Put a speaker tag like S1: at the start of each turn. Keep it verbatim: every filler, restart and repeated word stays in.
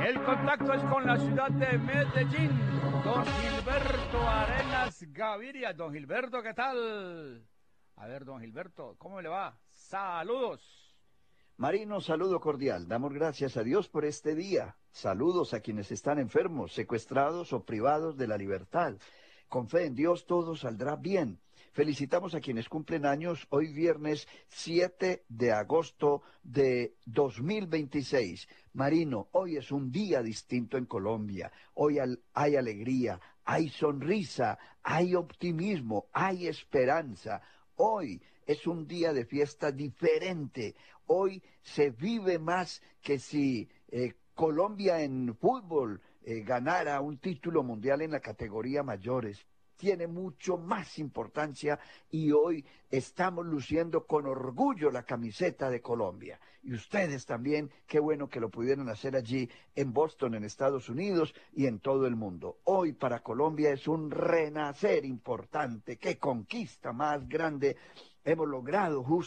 S1: El contacto es con la ciudad de Medellín. Don Gilberto Arenas Gaviria. Don Gilberto, ¿qué tal? A ver, don Gilberto, ¿cómo le va? Saludos.
S2: Marino, saludo cordial. Damos gracias a Dios por este día. Saludos a quienes están enfermos, secuestrados o privados de la libertad. Con fe en Dios todo saldrá bien. Felicitamos a quienes cumplen años hoy viernes siete de agosto de dos mil veintiséis. Marino, hoy es un día distinto en Colombia. Hoy al- hay alegría, hay sonrisa, hay optimismo, hay esperanza. Hoy es un día de fiesta diferente. Hoy se vive más que si eh, Colombia en fútbol eh, ganara un título mundial en la categoría mayores. Tiene mucho más importancia y hoy estamos luciendo con orgullo la camiseta de Colombia. Y ustedes también, qué bueno que lo pudieran hacer allí en Boston, en Estados Unidos y en todo el mundo. Hoy para Colombia es un renacer importante. Qué conquista más grande hemos logrado justo